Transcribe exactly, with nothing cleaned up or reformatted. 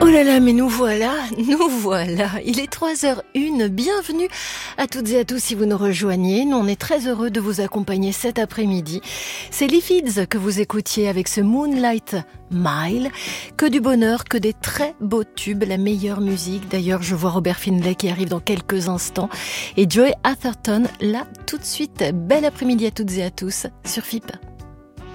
Oh là là, mais nous voilà, nous voilà. Il est trois heures une. Bienvenue à toutes et à tous si vous nous rejoignez. Nous, on est très heureux de vous accompagner cet après-midi. C'est Lifids que vous écoutiez avec ce Moonlight Mile. Que du bonheur, que des très beaux tubes, la meilleure musique. D'ailleurs, je vois Robert Finlay qui arrive dans quelques instants. Et Joy Atherton, là, tout de suite. Bel après-midi à toutes et à tous sur F I P.